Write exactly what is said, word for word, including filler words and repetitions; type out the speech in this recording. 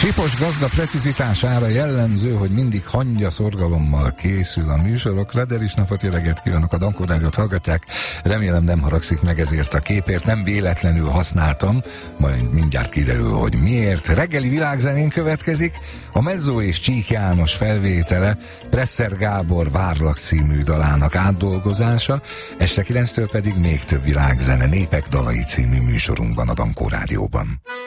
Sipos gazda precizitására jellemző, hogy mindig hangya szorgalommal készül a műsorokra, de is napot, jó reggelt kívánok, a Dankó Rádiót hallgatják. Remélem nem haragszik meg ezért a képért, nem véletlenül használtam, majd mindjárt kiderül, hogy miért. Reggeli világzenén következik, a Mezzó és Csík János felvétele, Presser Gábor Várlak című dalának átdolgozása, este kilenctől pedig még több világzene, Népek dalai című műsorunkban a Dankó Rádióban.